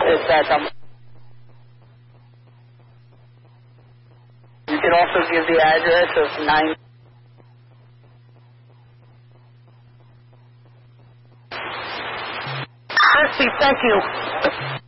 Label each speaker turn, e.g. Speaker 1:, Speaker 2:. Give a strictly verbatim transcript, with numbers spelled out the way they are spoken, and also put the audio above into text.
Speaker 1: It's at um, you can also give the address of nine. Christy, thank you.